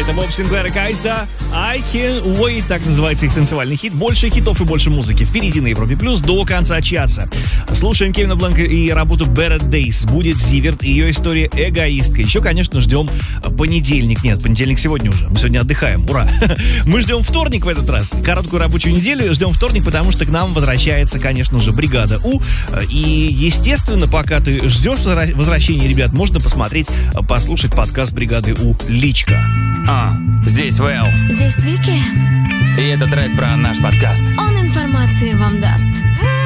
Это Боб Синклер и Кайса. I Can't Wait, так называется их танцевальный хит. Больше хитов и больше музыки впереди на Европе Плюс до конца часа. Слушаем Кевина Бланка и работу Better Days. Будет Зиверт и ее история «Эгоистка». Еще, конечно, ждем понедельник. Нет, понедельник сегодня уже. Мы сегодня отдыхаем. Ура! Мы ждем вторник в этот раз. Короткую рабочую неделю ждем вторник, потому что к нам возвращается, конечно же, бригада У. И, естественно, пока ты ждешь возвращения, ребят, можно посмотреть, послушать подкаст бригады У «Личка». Здесь Вэл. Здесь Вики. И это трек про наш подкаст. Он информации вам даст.